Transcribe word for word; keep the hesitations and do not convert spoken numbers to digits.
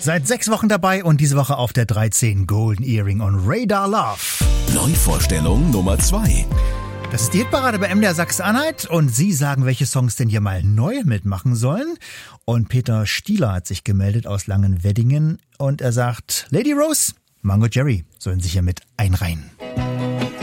Seit sechs Wochen dabei und diese Woche auf der dreizehn Golden Earring on Radar Love. Neuvorstellung Nummer zwei. Das ist die Hitparade bei M D R Sachsen-Anhalt und Sie sagen, welche Songs denn hier mal neu mitmachen sollen. Und Peter Stieler hat sich gemeldet aus Langenweddingen und er sagt, Lady Rose, Mango Jerry sollen sich hier mit einreihen.